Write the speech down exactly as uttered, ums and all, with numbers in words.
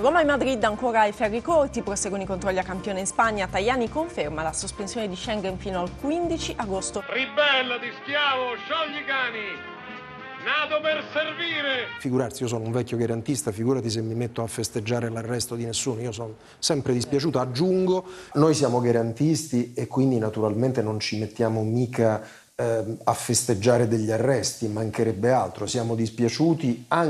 Roma e Madrid ancora ai ferri corti, proseguono i controlli a campione in Spagna. Tajani conferma la sospensione di Schengen fino al quindici agosto. Ribellati, schiavo, sciogli i cani! Nato per servire! Figurarsi, io sono un vecchio garantista, figurati se mi metto a festeggiare l'arresto di nessuno, io sono sempre dispiaciuto. Aggiungo, noi siamo garantisti e quindi naturalmente non ci mettiamo mica eh, a festeggiare degli arresti, mancherebbe altro, siamo dispiaciuti anche